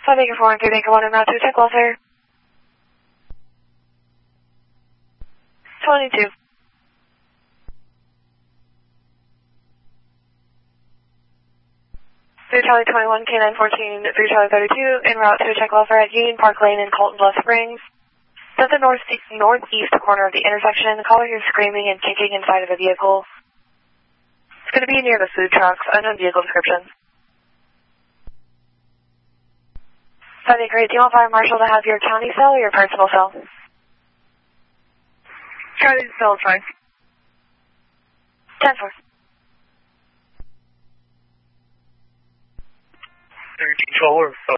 Baker 4 and 3 Baker 1 en route to check welfare. 22. 3 Charlie 21, K9 14, 3 Charlie 32, en route to check welfare at Union Park Lane in Colton Bluff Springs. At the northeast corner of the intersection, the caller hears screaming and kicking inside of a vehicle. It's going to be near the food trucks, unknown vehicle description. 5 Acre 8, do you want Fire Marshal to have your county cell or your personal cell? County cell is fine. 10-4. 13-12,